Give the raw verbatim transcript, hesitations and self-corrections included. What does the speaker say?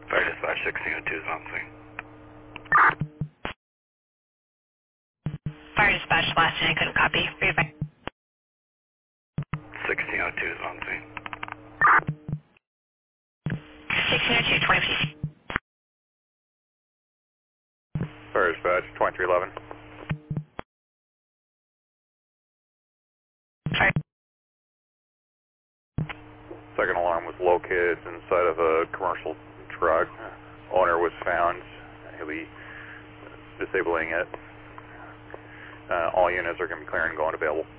Fire dispatch sixteen oh two is on scene. Fire dispatch last night, couldn't copy. Read sixteen oh two is on scene. sixteen oh two, twenty. Fire dispatch twenty-three eleven. Fire. Second alarm was located inside of a commercial truck. Owner was found. He'll be disabling it. Uh, all units are going to be clear and going available.